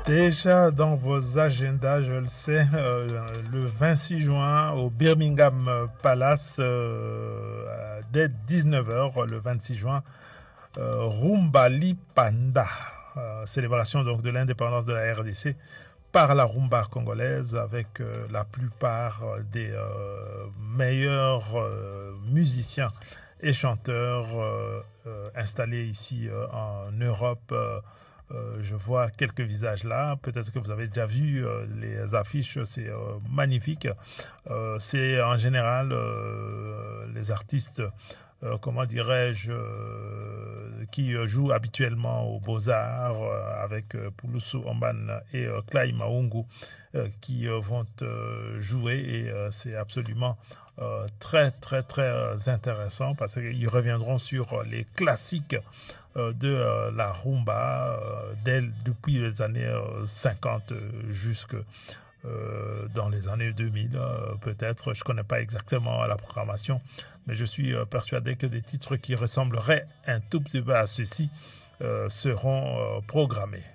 Déjà dans vos agendas, je le sais, le 26 juin au Birmingham Palace, dès 19 heures, le 26 juin, Rumba Lipanda, célébration donc de l'indépendance de la RDC par la rumba congolaise avec la plupart des meilleurs musiciens et chanteurs installés ici en Europe. Je vois quelques visages là. Peut-être que vous avez déjà vu les affiches. C'est magnifique. C'est en général les artistes, comment dirais-je, qui jouent habituellement aux Beaux-Arts avec Poulousou Omban et Clay Maungu qui vont jouer et c'est absolument très très très intéressant parce qu'ils reviendront sur les classiques de la rumba depuis les années 50 jusque dans les années 2000 peut-être. Je ne connais pas exactement la programmation, mais je suis persuadé que des titres qui ressembleraient un tout petit peu à ceci seront programmés.